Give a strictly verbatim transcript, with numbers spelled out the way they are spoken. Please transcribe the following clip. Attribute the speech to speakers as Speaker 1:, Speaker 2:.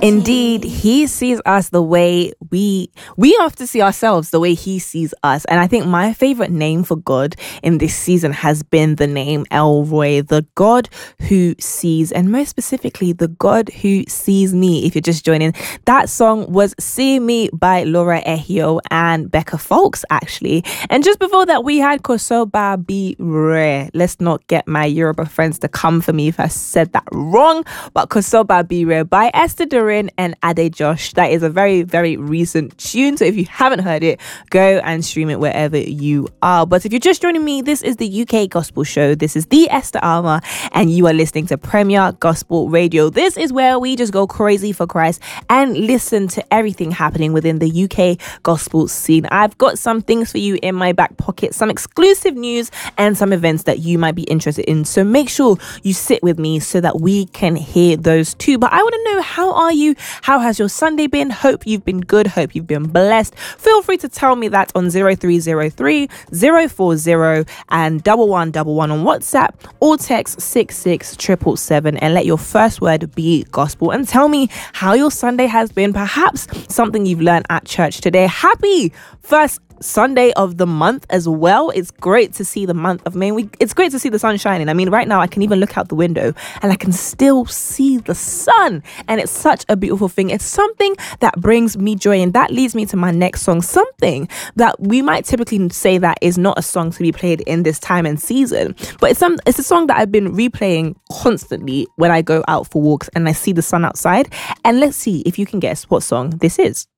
Speaker 1: Indeed, he sees us the way we we have to see ourselves, the way he sees us. And I think my favorite name for God in this season has been the name El Roi, the God who sees, and most specifically, the God who sees me. If you're just joining, that song was See Me by Laura Ehio and Becca Folks, actually. And just before that, we had Kosoba Bire. Let's not get my Yoruba friends to come for me if I said that wrong, but Kosoba Bire by Esther Dorin and Ade Josh. That is a very, very recent tune. So if you haven't heard it, go and stream it wherever you are. But if you're just joining me, this is the U K Gospel Show. This is the Esther Alma, and you are listening to Premier Gospel Radio. This is where we just go crazy for Christ and listen to everything happening within the U K gospel scene. I've got some things for you in my back pocket, some exclusive news and some events that you might be interested in. So make sure you sit with me so that we can hear those too. But I want to know, how are you? How has your Sunday been? Hope you've been good. Hope you've been blessed. Feel free to tell me that on zero three zero three, zero four zero and one one one one on WhatsApp, or text six six seven seven seven and let your first word be gospel, and tell me how your Sunday has been. Perhaps something you've learned at church today. Happy first Sunday of the month as well. It's great to see the month of May. We, it's great to see the sun shining. I mean, right now I can even look out the window and I can still see the sun, and it's such a beautiful thing. It's something that brings me joy, and that leads me to my next song, something that we might typically say that is not a song to be played in this time and season, but it's some it's a song that I've been replaying constantly when I go out for walks and I see the sun outside. And let's see if you can guess what song this is.